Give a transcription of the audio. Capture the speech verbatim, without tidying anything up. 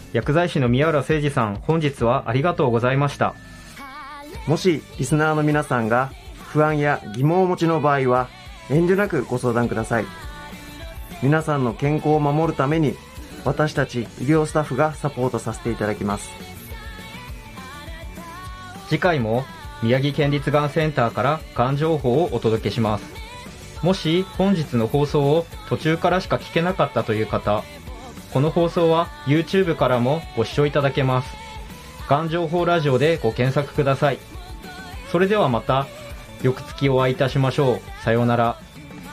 薬剤師の宮浦誠二さん、本日はありがとうございました。 もしリスナーの皆さんが不安や疑問をお持ちの場合は遠慮なくご相談ください。皆さんの健康を守るために私たち医療スタッフがサポートさせていただきます。 次回も宮城県立がんセンターからがん情報をお届けします。もし本日の放送を途中からしか聞けなかったという方、この放送は YouTube からもご視聴いただけます。がん情報ラジオでご検索ください。それではまた翌月お会いいたしましょう。さようなら。